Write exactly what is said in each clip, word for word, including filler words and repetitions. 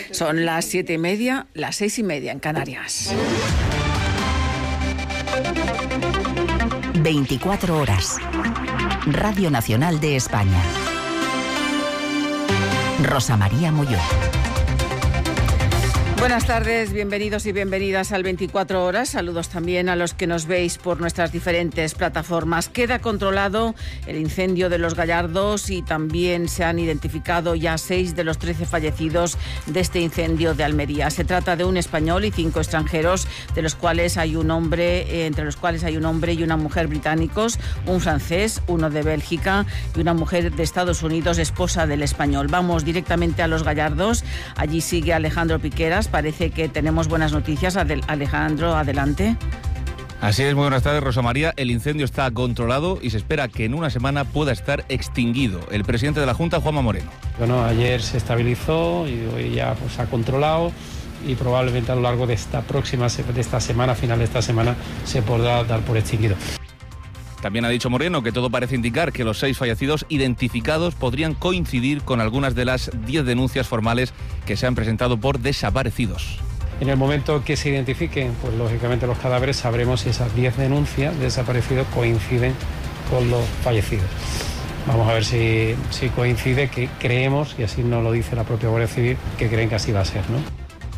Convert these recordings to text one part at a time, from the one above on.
Son las siete y media, las seis y media en Canarias. veinticuatro horas. Radio Nacional de España. Rosa María Molló. Buenas tardes, bienvenidos y bienvenidas al veinticuatro horas. Saludos también a los que nos veis por nuestras diferentes plataformas. Queda controlado el incendio de Los Gallardos y también se han identificado ya seis de los trece fallecidos de este incendio de Almería. Se trata de un español y cinco extranjeros, de los cuales hay un hombre, eh, entre los cuales hay un hombre y una mujer británicos, un francés, uno de Bélgica y una mujer de Estados Unidos, esposa del español. Vamos directamente a Los Gallardos. Allí sigue Alejandro Piqueras. Parece que tenemos buenas noticias. Alejandro, adelante. Así es, muy buenas tardes, Rosa María. El incendio está controlado y se espera que en una semana pueda estar extinguido. El presidente de la Junta, Juanma Moreno. Bueno, ayer se estabilizó y hoy ya pues, se ha controlado y probablemente a lo largo de esta próxima, de esta semana, final de esta semana, se podrá dar por extinguido. También ha dicho Moreno que todo parece indicar que los seis fallecidos identificados podrían coincidir con algunas de las diez denuncias formales que se han presentado por desaparecidos. En el momento que se identifiquen, pues lógicamente los cadáveres, sabremos si esas diez denuncias de desaparecidos coinciden con los fallecidos. Vamos a ver si, si coincide, que creemos, y así nos lo dice la propia Guardia Civil, que creen que así va a ser, ¿no?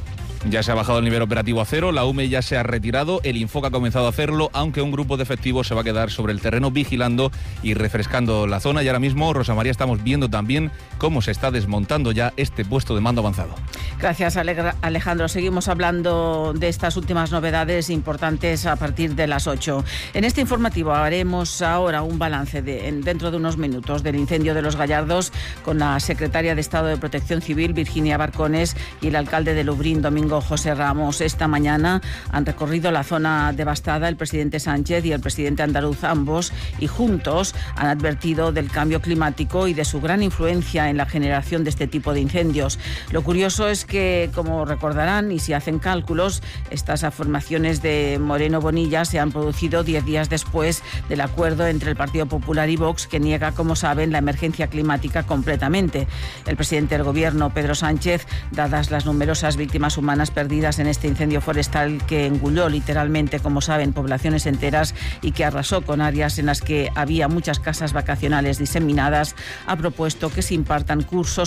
Ya se ha bajado el nivel operativo a cero, la U M E ya se ha retirado, el Infoca ha comenzado a hacerlo, aunque un grupo de efectivos se va a quedar sobre el terreno vigilando y refrescando la zona. Y ahora mismo, Rosa María, estamos viendo también cómo se está desmontando ya este puesto de mando avanzado. Gracias, Alejandro. Seguimos hablando de estas últimas novedades importantes a partir de las ocho. En este informativo haremos ahora un balance de, en, dentro de unos minutos del incendio de Los Gallardos con la secretaria de Estado de Protección Civil, Virginia Barcones, y el alcalde de Lubrión, Domingo José Ramos. Esta mañana han recorrido la zona devastada el presidente Sánchez y el presidente andaluz, ambos, y juntos han advertido del cambio climático y de su gran influencia en la generación de este tipo de incendios. Lo curioso es que, como recordarán, y si hacen cálculos, estas afirmaciones de Moreno Bonilla se han producido diez días después del acuerdo entre el Partido Popular y Vox, que niega, como saben, la emergencia climática completamente. El presidente del Gobierno, Pedro Sánchez, dadas las numerosas víctimas humanas perdidas en este incendio forestal que engulló literalmente, como saben, poblaciones enteras y que arrasó con áreas en las que había muchas casas vacacionales diseminadas, ha propuesto que se impartan cursos